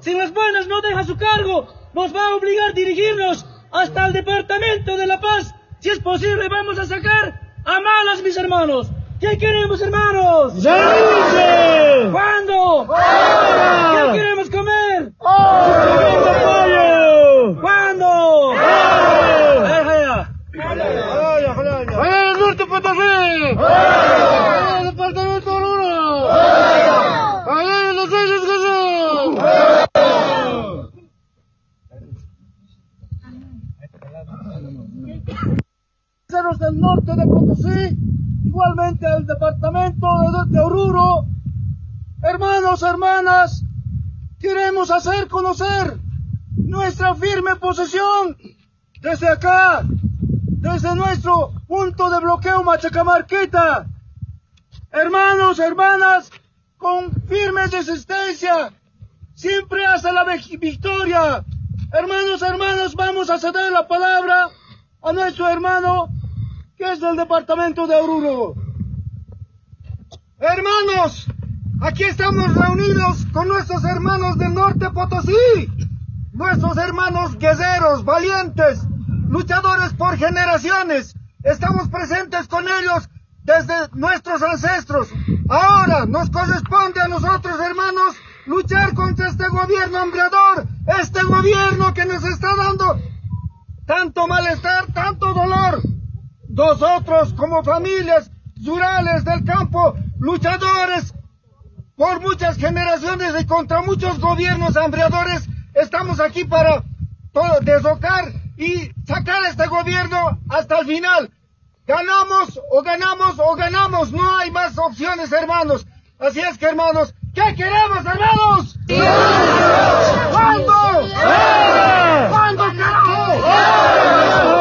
Si Las Buenas no deja su cargo, nos va a obligar a dirigirnos hasta el Departamento de La Paz. Si es posible, vamos a sacar a malas, mis hermanos. ¿Qué queremos, hermanos? ¡Renuncien! ¿Cuándo? ¡Ahora! ¿Qué queremos comer? ¡Pollo! ¿Cuándo? ¡Allá el norte Potosí! ¡Allá el departamento de Oruro! ¡Allá en los Reyes Jesús! Del norte de Potosí, igualmente el departamento de Oruro. Hermanos, hermanas, queremos hacer conocer nuestra firme posición desde acá, desde nuestro punto de bloqueo Machacamarquita. Hermanos, hermanas, con firme resistencia, siempre hasta la victoria. Hermanos, hermanos, vamos a ceder la palabra a nuestro hermano que es del departamento de Oruro. Hermanos, aquí estamos reunidos con nuestros hermanos del norte Potosí, nuestros hermanos guerreros, valientes, luchadores por generaciones. Estamos presentes con ellos desde nuestros ancestros. Ahora nos corresponde a nosotros, hermanos, luchar contra este gobierno hambreador, este gobierno que nos está dando tanto malestar, tanto dolor. Nosotros, como familias rurales del campo, luchadores por muchas generaciones y contra muchos gobiernos hambreadores, estamos aquí para derrocar y sacar este gobierno hasta el final. Ganamos o ganamos o ganamos, no hay más opciones, hermanos. Así es que, hermanos, ¿qué queremos, hermanos?